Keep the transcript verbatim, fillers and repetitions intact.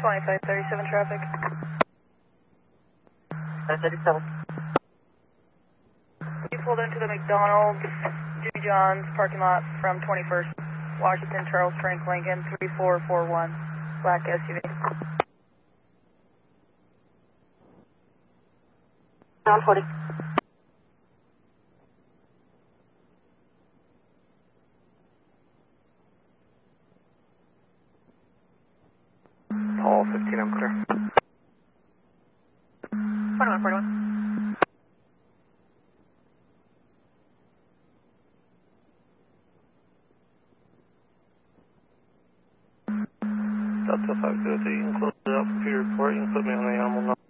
twenty-five thirty-seven traffic. five thirty-seven. You pulled into the McDonald's, Jimmy John's parking lot from twenty-first, Washington, Charles Frank Lincoln, three four four one, black S U V. one forty. Paul fifteen, I'm clear. forty-one forty-one. Delta five zero three, you can close it out for your report. You can put me on the animal number.